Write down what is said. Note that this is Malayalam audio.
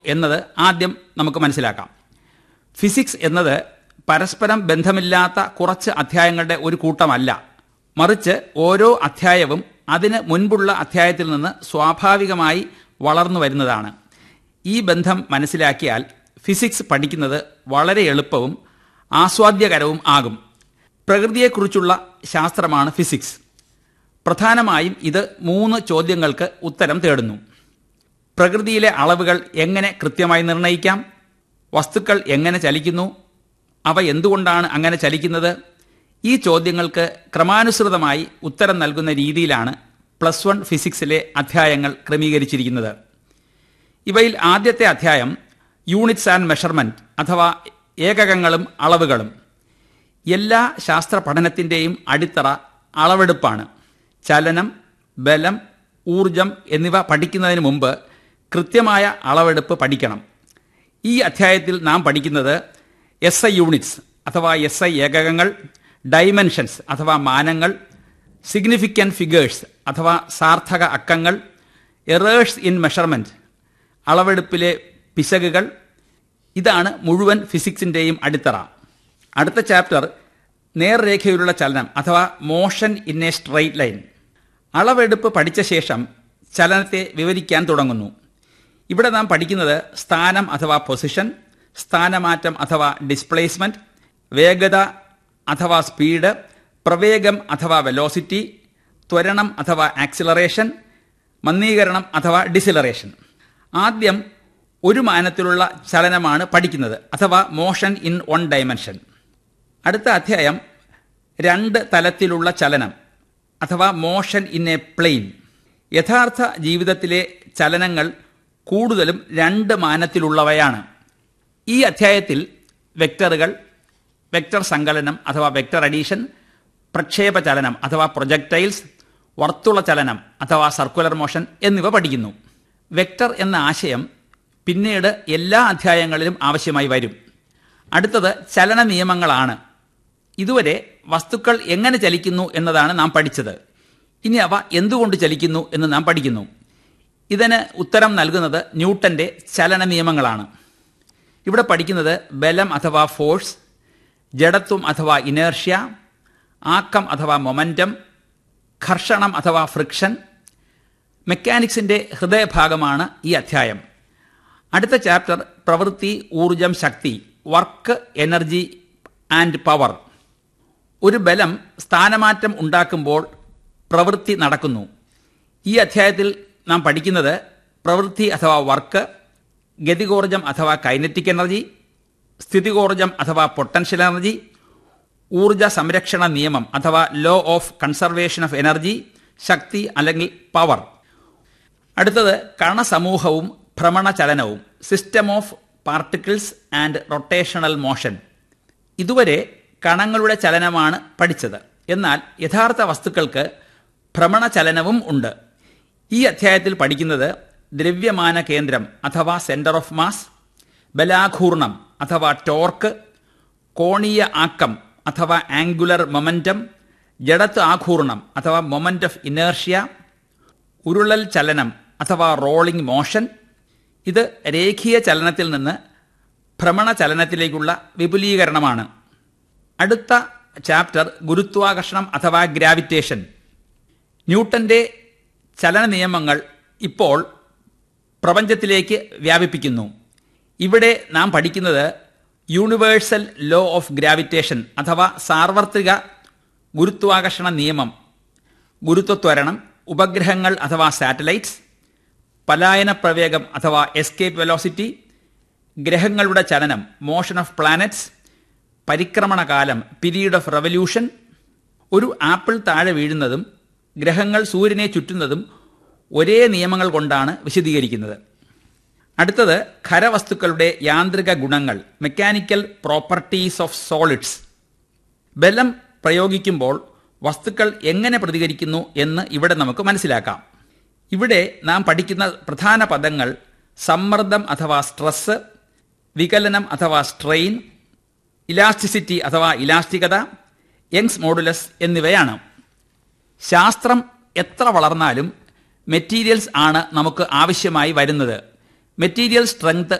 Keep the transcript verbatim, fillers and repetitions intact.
എന്നത് ആദ്യം നമുക്ക് മനസ്സിലാക്കാം. ഫിസിക്സ് എന്നത് പരസ്പരം ബന്ധമില്ലാത്ത കുറച്ച് അധ്യായങ്ങളുടെ ഒരു കൂട്ടമല്ല, മറിച്ച് ഓരോ അധ്യായവും അതിന് മുൻപുള്ള അധ്യായത്തിൽ നിന്ന് സ്വാഭാവികമായി വളർന്നു വരുന്നതാണ്. ഈ ബന്ധം മനസ്സിലാക്കിയാൽ ഫിസിക്സ് പഠിക്കുന്നത് വളരെ എളുപ്പവും ആസ്വാദ്യകരവും ആകും. പ്രകൃതിയെക്കുറിച്ചുള്ള ശാസ്ത്രമാണ് ഫിസിക്സ്. പ്രധാനമായും ഇത് മൂന്ന് ചോദ്യങ്ങൾക്ക് ഉത്തരം തേടുന്നു. പ്രകൃതിയിലെ അളവുകൾ എങ്ങനെ കൃത്യമായി നിർണ്ണയിക്കാം? വസ്തുക്കൾ എങ്ങനെ ചലിക്കുന്നു? അവ എന്തുകൊണ്ടാണ് അങ്ങനെ ചലിക്കുന്നത്? ഈ ചോദ്യങ്ങൾക്ക് ക്രമാനുസൃതമായി ഉത്തരം നൽകുന്ന രീതിയിലാണ് പ്ലസ് വൺ ഫിസിക്സിലെ അധ്യായങ്ങൾ ക്രമീകരിച്ചിരിക്കുന്നത്. ഇവയിൽ ആദ്യത്തെ അധ്യായം യൂണിറ്റ്സ് ആൻഡ് മെഷർമെന്റ് അഥവാ ഏകകങ്ങളും അളവുകളും. എല്ലാ ശാസ്ത്ര പഠനത്തിൻ്റെയും അടിത്തറ അളവെടുപ്പാണ്. ചലനം, ബലം, ഊർജം എന്നിവ പഠിക്കുന്നതിന് മുമ്പ് കൃത്യമായ അളവെടുപ്പ് പഠിക്കണം. ഈ അധ്യായത്തിൽ നാം പഠിക്കുന്നത് എസ് ഐ യൂണിറ്റ്സ് അഥവാ എസ് ഐ ഏകകങ്ങൾ, ഡൈമെൻഷൻസ് അഥവാ മാനങ്ങൾ, സിഗ്നിഫിക്കൻറ്റ് ഫിഗേഴ്സ് അഥവാ സാർത്ഥക അക്കങ്ങൾ, എറേഴ്സ് ഇൻ മെഷർമെൻറ്റ് അളവെടുപ്പിലെ പിശകുകൾ. ഇതാണ് മുഴുവൻ ഫിസിക്സിൻ്റെയും അടിത്തറ. അടുത്ത ചാപ്റ്റർ നേർരേഖയിലുള്ള ചലനം അഥവാ motion in A straight line. അളവെടുപ്പ് പഠിച്ച ശേഷം ചലനത്തെ വിവരിക്കാൻ തുടങ്ങുന്നു. ഇവിടെ നാം പഠിക്കുന്നത് സ്ഥാനം അഥവാ പൊസിഷൻ, സ്ഥാനമാറ്റം അഥവാ ഡിസ്പ്ലേസ്മെന്റ്, വേഗത അഥവാ സ്പീഡ്, പ്രവേഗം അഥവാ വെലോസിറ്റി, ത്വരണം അഥവാ ആക്സിലറേഷൻ, മന്ദീകരണം അഥവാ ഡിസിലറേഷൻ. ആദ്യം ഒരു മാനത്തിലുള്ള ചലനമാണ് പഠിക്കുന്നത് അഥവാ മോഷൻ ഇൻ വൺ ഡയമെൻഷൻ. അടുത്ത അധ്യായം രണ്ട് തലത്തിലുള്ള ചലനം അഥവാ മോഷൻ ഇൻ എ പ്ലെയിൻ. യഥാർത്ഥ ജീവിതത്തിലെ ചലനങ്ങൾ കൂടുതലും രണ്ട് മാനത്തിലുള്ളവയാണ്. ഈ അധ്യായത്തിൽ വെക്ടറുകൾ, വെക്ടർ സങ്കലനം അഥവാ വെക്ടർ അഡീഷൻ, പ്രക്ഷേപ ചലനം അഥവാ പ്രൊജക്ടൈൽസ്, വർത്തുള ചലനം അഥവാ സർക്കുലർ മോഷൻ എന്നിവ പഠിക്കുന്നു. വെക്ടർ എന്ന ആശയം പിന്നീട് എല്ലാ അധ്യായങ്ങളിലും ആവശ്യമായി വരും. അടുത്തത് ചലന നിയമങ്ങളാണ്. ഇതുവരെ വസ്തുക്കൾ എങ്ങനെ ചലിക്കുന്നു എന്നതാണ് നാം പഠിച്ചത്. ഇനി അവ എന്തുകൊണ്ട് ചലിക്കുന്നു എന്ന് നാം പഠിക്കുന്നു. ഇതിന് ഉത്തരം നൽകുന്നത് ന്യൂട്ടന്റെ ചലന നിയമങ്ങളാണ്. ഇവിടെ പഠിക്കുന്നത് ബലം അഥവാ ഫോഴ്സ്, ജഡത്വം അഥവാ ഇനേർഷ്യ, ആക്കം അഥവാ മൊമെന്റം, ഘർഷണം അഥവാ ഫ്രിക്ഷൻ. മെക്കാനിക്സിന്റെ ഹൃദയഭാഗമാണ് ഈ അധ്യായം. അടുത്ത ചാപ്റ്റർ പ്രവൃത്തി, ഊർജം, ശക്തി, വർക്ക്, എനർജി ആൻഡ് പവർ. ഒരു ബലം സ്ഥാനമാറ്റം ഉണ്ടാക്കുമ്പോൾ പ്രവൃത്തി നടക്കുന്നു. ഈ അധ്യായത്തിൽ നാം പഠിക്കുന്നത് പ്രവൃത്തി അഥവാ വർക്ക്, ഗതികോർജം അഥവാ കൈനറ്റിക് എനർജി, സ്ഥിതികോർജം അഥവാ പൊട്ടൻഷ്യൽ എനർജി, ഊർജ സംരക്ഷണ നിയമം അഥവാ law of conservation of energy, ശക്തി അല്ലെങ്കിൽ പവർ. അടുത്തത് കണസമൂഹവും ഭ്രമണചലനവും, system of particles and rotational motion. ഇതുവരെ കണങ്ങളുടെ ചലനമാണ് പഠിച്ചത്. എന്നാൽ യഥാർത്ഥ വസ്തുക്കൾക്ക് ഭ്രമണചലനവും ഉണ്ട്. ഈ അധ്യായത്തിൽ പഠിക്കുന്നത് ദ്രവ്യമാന കേന്ദ്രം അഥവാ സെന്റർ ഓഫ് മാസ്, ബലാഘൂർണം അഥവാ ടോർക്ക്, കോണീയ ആക്കം അഥവാ ആംഗുലർ മൊമെന്റം, ജഡത്വ ആഘൂർണം അഥവാ മൊമെന്റ് ഓഫ് ഇനേർഷ്യ, ഉരുളൽ ചലനം അഥവാ റോളിംഗ് മോഷൻ. ഇത് രേഖീയ ചലനത്തിൽ നിന്ന് ഭ്രമണചലനത്തിലേക്കുള്ള വിപുലീകരണമാണ്. അടുത്ത ചാപ്റ്റർ ഗുരുത്വാകർഷണം അഥവാ ഗ്രാവിറ്റേഷൻ. ന്യൂട്ടന്റെ ചലന നിയമങ്ങൾ ഇപ്പോൾ പ്രപഞ്ചത്തിലേക്ക് വ്യാപിപ്പിക്കുന്നു. ഇവിടെ നാം പഠിക്കുന്നത് യൂണിവേഴ്സൽ ലോ ഓഫ് ഗ്രാവിറ്റേഷൻ അഥവാ സാർവത്രിക ഗുരുത്വാകർഷണ നിയമം, ഗുരുത്വത്വരണം, ഉപഗ്രഹങ്ങൾ അഥവാ സാറ്റലൈറ്റ്സ്, പലായന പ്രവേഗം അഥവാ എസ്കേപ്പ് വെലോസിറ്റി, ഗ്രഹങ്ങളുടെ ചലനം, motion of planets, പരിക്രമണകാലം, period of revolution. ഒരു ആപ്പിൾ താഴെ വീഴുന്നതും ഗ്രഹങ്ങൾ സൂര്യനെ ചുറ്റുന്നതും ഒരേ നിയമങ്ങൾ കൊണ്ടാണ് വിശദീകരിക്കുന്നത്. അടുത്തത് ഖരവസ്തുക്കളുടെ യാന്ത്രിക ഗുണങ്ങൾ, മെക്കാനിക്കൽ പ്രോപ്പർട്ടീസ് ഓഫ് സോളിഡ്സ്. ബലം പ്രയോഗിക്കുമ്പോൾ വസ്തുക്കൾ എങ്ങനെ പ്രതികരിക്കുന്നു എന്ന് ഇവിടെ നമുക്ക് മനസ്സിലാക്കാം. ഇവിടെ നാം പഠിക്കുന്ന പ്രധാന പദങ്ങൾ സമ്മർദ്ദം അഥവാ സ്ട്രെസ്, വികലനം അഥവാ സ്ട്രെയിൻ, ഇലാസ്റ്റിസിറ്റി അഥവാ ഇലാസ്റ്റികത, യങ്സ് മോഡുലസ് എന്നിവയാണ്. ശാസ്ത്രം എത്ര വളർന്നാലും മെറ്റീരിയൽസ് ആണ് നമുക്ക് ആവശ്യമായി വരുന്നത്. Material strength